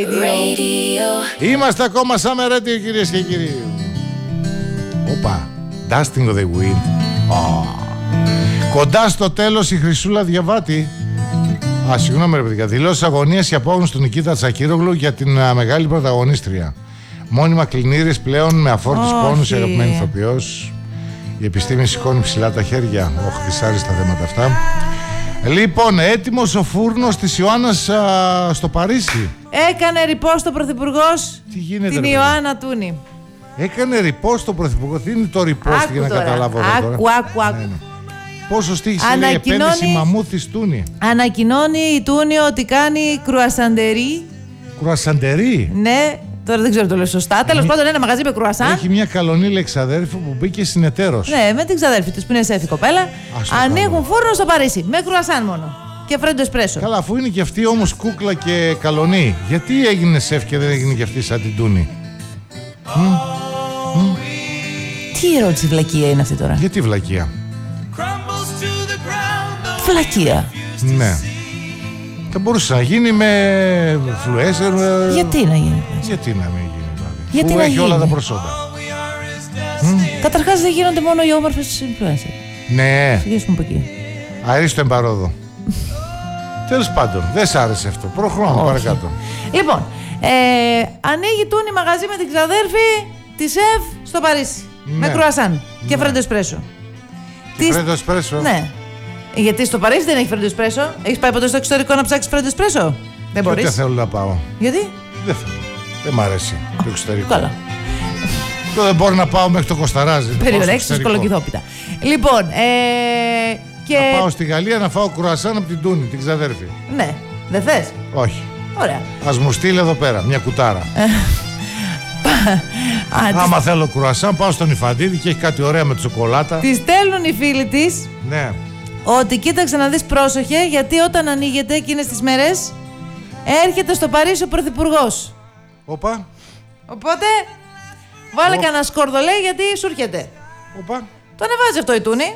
Είμαστε ακόμα Summer Radio, κυρίες και κύριοι. Όπα, Dusting of the Wind. Κοντά στο τέλος η Χρυσούλα Διαβάτη. Συγγνώμη ρε παιδιά. Δηλώσεις αγωνίας και απόγνωση του Νικήτα Τσακίρογλου για την μεγάλη πρωταγωνίστρια. Μόνιμα κλινήρες πλέον με αφόρτους πόνους η αγαπημένη ηθοποιός. Η επιστήμη σηκώνει ψηλά τα χέρια. Δυσάρεστα θέματα αυτά. Λοιπόν, έτοιμος ο φούρνος της Ιωάννας στο Παρίσι. Έκανε ριπόστ ο Πρωθυπουργός την Ιωάννα Τούνη. Έκανε ριπόστ ο Πρωθυπουργός. Τι είναι το ριπόστ για να καταλάβω εδώ τώρα. Άκου. Πόσο στήχησε η επένδυση μαμούθης Τούνη. Ανακοινώνει η Τούνη ότι κάνει κρουασαντερί. Κρουασαντερί? Ναι, τώρα δεν ξέρω το λέω σωστά. Τέλος πάντων, ένα μαγαζί με κρουασάν. Έχει μια καλονίλα ξαδέρφη που μπήκε συνεταίρος. Ναι, με την ξαδέρφη της που είναι σέφη κοπέλα. Ανοίγουν φούρνο στο Παρίσι. Με κρουασάν μόνο. Και φρέντο εσπρέσο. Καλά, αφού είναι και αυτή όμως κούκλα και καλονί, γιατί έγινε σεφ και δεν έγινε και αυτή σαν την Τούνη? Τι ερώτηση βλακεία είναι αυτή τώρα? Γιατί βλακεία? Βλακεία. Ναι. Θα μπορούσε να γίνει με φλουέσερ. Γιατί να γίνει? Γιατί να μην γίνει δηλαδή? Γιατί που να έχει γίνει? όλα τα προσόντα. Καταρχάς δεν γίνονται μόνο οι όμορφες influencer. Ναι. Συγγνώμη από εκεί. Αρίστο εμπαρόδο. Τέλος πάντων, δεν σ' άρεσε αυτό. Προχωράμε παρακάτω. Λοιπόν, ανοίγει Τούνη μαγαζί με την ξαδέρφη τη σεφ στο Παρίσι. Ναι. Με κρουασάν και φρέντο εσπρέσο. Φρέντο εσπρέσο? Ναι. Γιατί στο Παρίσι δεν έχει φρέντο εσπρέσο. Έχεις πάει ποτέ στο εξωτερικό να ψάξεις φρέντο εσπρέσο? Δεν μπορείς. Δεν θέλω να πάω. Γιατί? Δεν θέλω. Δεν μ' αρέσει το εξωτερικό. Καλά. Δεν μπορώ να πάω μέχρι το Κοσταράζι. Περιορέξεις σκολοκυθόπιτα. Λοιπόν, και... Να πάω στη Γαλλία να φάω κρουασάν από την Τούνη, την ξαδέρφη. Ναι. Δεν θες? Όχι. Ωραία. Ας μου στείλει εδώ πέρα μια κουτάρα. Άμα θέλω κρουασάν, πάω στον Ιφαντίδη και έχει κάτι ωραία με τσοκολάτα. Τη στέλνουν οι φίλοι της. Ναι. Ότι κοίταξε να δεις, πρόσοχε, γιατί όταν ανοίγεται εκείνες τις μέρες έρχεται στο Παρίσι ο Πρωθυπουργός. Όπα. Οπότε βάλε κανένα σκόρδο, λέει, γιατί σου έρχεται. Όπα. Το ανεβάζει αυτό η Τούνη.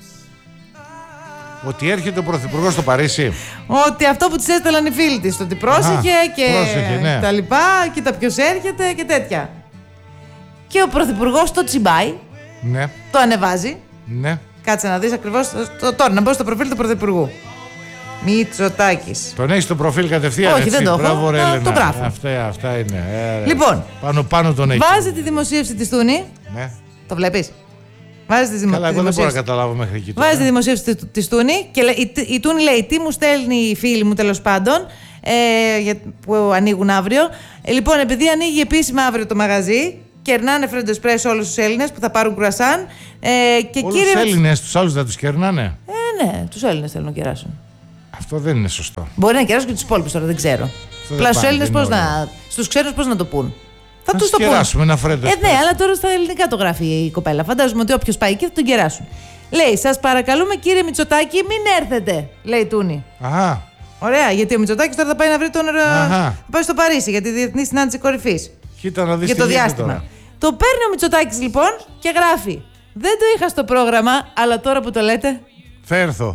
Ότι έρχεται ο Πρωθυπουργός στο Παρίσι. Ότι αυτό που της έστελαν οι φίλοι της. Ότι πρόσεχε και ναι. τα λοιπά. Κοίτα ποιος έρχεται και τέτοια. Και ο Πρωθυπουργός το τσιμπάει. Ναι. Το ανεβάζει. Ναι. Κάτσε να δεις ακριβώς τώρα να μπω στο προφίλ του Πρωθυπουργού. Μητσοτάκης. Τον έχεις στο προφίλ κατευθείαν? Όχι, δεν το έχω. Μπράβο, ρε, το γράφω. Αυτά είναι. Λοιπόν, πάνω τον έχει. βάζει τη δημοσίευση της Τούνη. Ναι. Το βλέπεις? Βάζει τη Καλά, εγώ δεν μπορώ να καταλάβω μέχρι εκεί. Βάζει τη δημοσίευση της Τούνη και η Τούνη λέει τι μου στέλνει οι φίλοι μου, τέλος πάντων, που ανοίγουν αύριο. Λοιπόν, επειδή ανοίγει επίσημα αύριο το μαγαζί, κερνάνε φρέντο εσπρέσο όλους τους Έλληνες που θα πάρουν κρουασάν. Όλους τους Έλληνες, τους άλλους δεν τους κερνάνε? Ναι, τους Έλληνες θέλουν να κεράσουν. Αυτό δεν είναι σωστό. Μπορεί να κεράσουν και τους υπόλοιπους τώρα, δεν ξέρω. Απλά στους Έλληνες στους ξένους πώς να το πούν. Θα τους το κεράσουμε ένα φρέντο εσπρέσο. Ναι, αλλά τώρα στα ελληνικά το γράφει η κοπέλα. Φαντάζομαι ότι όποιος πάει εκεί θα τον κεράσουν. Λέει, σας παρακαλούμε κύριε Μητσοτάκη, μην έρθετε, λέει η Τούνη. Αχα. Ωραία, γιατί ο Μητσοτάκης τώρα θα πάει να βρει τον. Θα πάει στο Παρίσι για τη Διεθνή Συνάντηση Κορυφής. Κοίτα να δεις για το διάστημα. Τώρα. Το παίρνει ο Μητσοτάκης λοιπόν και γράφει. Δεν το είχα στο πρόγραμμα, αλλά τώρα που το λέτε. Θα έρθω.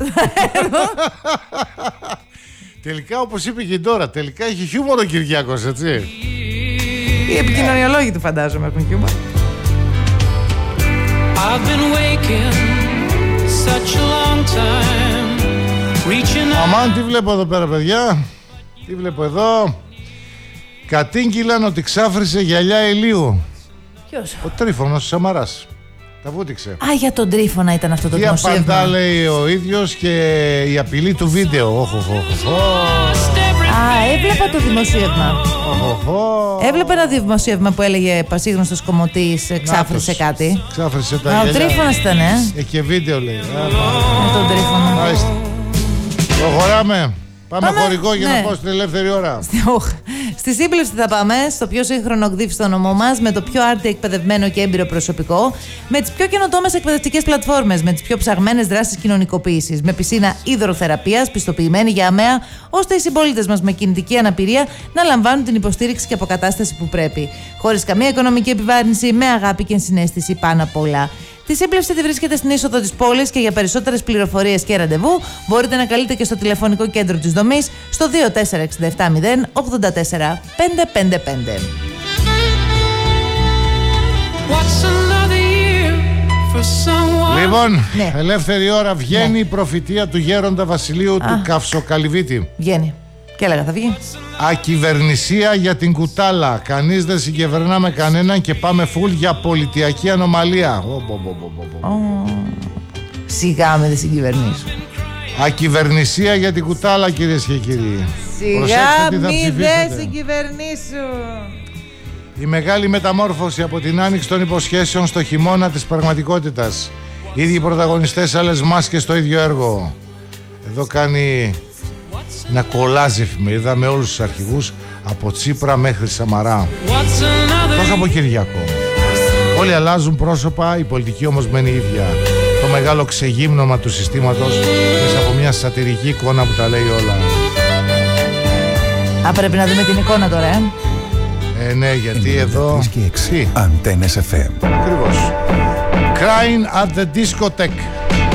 Τελικά, όπως είπε και τώρα, τελικά έχει χιούμορ ο Κυριάκος, έτσι. Οι επικοινωνιολόγοι του φαντάζομαι έχουν χιούμορ. Αμάν, τι βλέπω εδώ πέρα, παιδιά? Τι βλέπω εδώ? Κατήγγυλαν ότι ξάφρισε γυαλιά ηλίου. Ποιος? Ο Τρίφωνος ο Σαμαράς. Τα βούτυξε. Α, για τον Τρίφωνα ήταν αυτό το δημοσίευμα. Τι απαντά, λέει ο ίδιος, και η απειλή του βίντεο. Έβλεπα το δημοσίευμα. Έβλεπα ένα δημοσίευμα που έλεγε πασίγνωστος κομμωτής ξάφρισε κάτι. Ξάφρισε τα γυαλιά. Ο Τρίφωνας ήταν, και βίντεο, λέει. Με τον Τρίφωνα. Προχωράμε. Πάμε χωρικό για να πάω στην ελεύθερη ώρα. Στη σύμπλευση θα πάμε, στο πιο σύγχρονο ΚΔΙΦ στο νομό μας, με το πιο άρτιο εκπαιδευμένο και έμπειρο προσωπικό, με τις πιο καινοτόμες εκπαιδευτικές πλατφόρμες, με τις πιο ψαγμένες δράσεις κοινωνικοποίησης, με πισίνα υδροθεραπείας πιστοποιημένη για αμαία, ώστε οι συμπολίτες μας με κινητική αναπηρία να λαμβάνουν την υποστήριξη και αποκατάσταση που πρέπει. Χωρίς καμία οικονομική επιβάρυνση, με αγάπη και συναίσθηση πάνω απ' όλα. Τη σύμπλευση τη βρίσκεται στην είσοδο της πόλης και για περισσότερες πληροφορίες και ραντεβού μπορείτε να καλείτε και στο τηλεφωνικό κέντρο της δομής στο 24670 84555. Λοιπόν, Ναι. ελεύθερη ώρα βγαίνει η προφητεία του γέροντα Βασιλείου του Καυσοκαλυβίτη. Βγαίνει. Και έλεγα θα βγει. Ακυβερνησία για την κουτάλα. Κανείς δεν συγκυβερνά με κανέναν και πάμε φουλ για πολιτιακή ανομαλία. Σιγά με δεν συγκυβερνήσουν. Ακυβερνησία για την κουτάλα, κυρίες και κύριοι. Σιγά τι θα μη δεν ψηφίσετε. συγκυβερνήσουν. Η μεγάλη μεταμόρφωση από την άνοιξη των υποσχέσεων στο χειμώνα της πραγματικότητας. Οι ίδιοι πρωταγωνιστές, άλλες μάσκες στο ίδιο έργο. Εδώ κάνει ένα κολάζ εφημερίδα με όλους τους αρχηγούς από Τσίπρα μέχρι Σαμαρά. Τόσο από Κυριακό. Όλοι αλλάζουν πρόσωπα, η πολιτική όμως μένει ίδια. Το μεγάλο ξεγύμνομα του συστήματος μέσα από μια σατυρική εικόνα που τα λέει όλα. Πρέπει να δούμε την εικόνα τώρα, Ναι, γιατί εδώ... Αντένες FM. Ακριβώς. Crying at the discotheque.